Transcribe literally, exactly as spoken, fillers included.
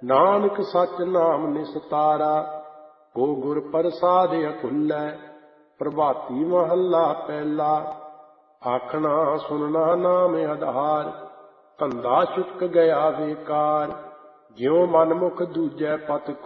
ਨਾਨਕ ਸਚ ਨਾਮ ਨਿਸਤਾਰਾ, ਕੋ ਗੁਰ ਪ੍ਰਸਾਦ ਅਕੁਲੈ। ਪ੍ਰਭਾਤੀ ਮਹੱਲਾ ਪਹਿਲਾ। ਆਖਣਾ ਸੁਨਣਾ ਨਾਮ ਆਧਾਰ, ਧੰਦਾ ਚੁੱਕ ਗਿਆ ਬੇਕਾਰ। ਜਿਉ ਮਨਮੁਖ ਦੂਜੈ ਪਤ